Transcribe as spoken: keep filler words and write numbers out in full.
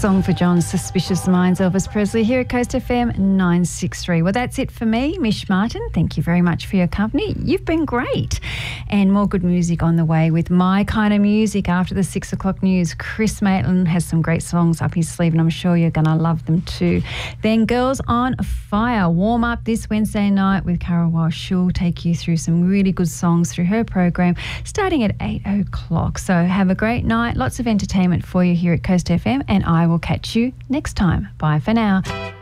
song for John's Suspicious Minds, Elvis Presley, here at Coast F M nine sixty-three. Well, that's it for me, Mish Martin. Thank you very much for your company. You've been great. And more good music on the way with My Kind of Music after the six o'clock news. Chris Maitland has some great songs up his sleeve and I'm sure you're going to love them too. Then Girls on Fire, warm up this Wednesday night with Carol Walsh. She'll take you through some really good songs through her program starting at eight o'clock. So have a great night. Lots of entertainment for you here at Coast F M and I will catch you next time. Bye for now.